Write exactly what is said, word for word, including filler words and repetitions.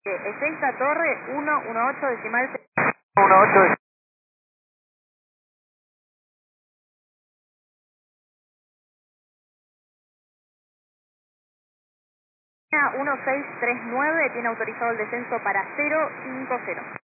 Ezeiza Torre, uno uno ocho decimal uno ocho. uno seis tres nueve, tiene autorizado el descenso para cero cinco cero.